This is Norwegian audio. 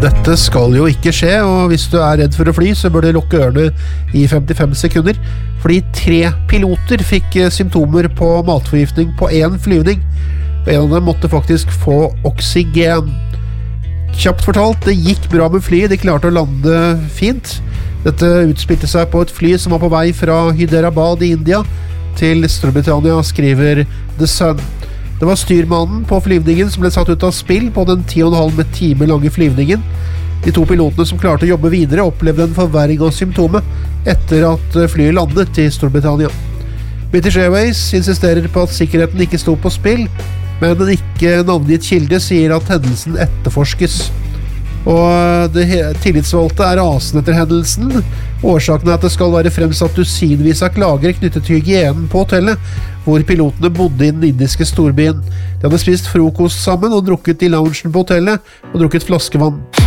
Dette skal jo ikke skje, og hvis du er redd for å fly, så bør du lukke ørene i 55 sekunder, fordi 3 piloter fikk symptomer på matforgiftning på en flyvning. En av dem måtte faktisk få oksygen. Kjapt fortalt, det gikk bra med flyet, de klarte å lande fint. Dette utspilte seg på et fly som var på vei fra Hyderabad i India til Storbritannia, skriver The Sun. Det var styrmannen på flyvningen som ble satt ut av spill på den 10,5 timer lange flyvningen. De 2 pilotene som klarte å jobbe videre opplevde en forverring av symptomet etter at flyet landet i Storbritannia. British Airways insisterer på at sikkerheten ikke sto på spill, men en ikke navngitt kilde sier at hendelsen etterforskes. Og det tillitsvalgte er rasende etter hendelsen. Årsaken er at det skal være fremsatt dusinvis av klager knyttet til hygienen på hotellet, hvor pilotene bodde i den indiske storbyen. De hadde spist frokost sammen og drukket i loungen på hotellet og drukket flaskevann.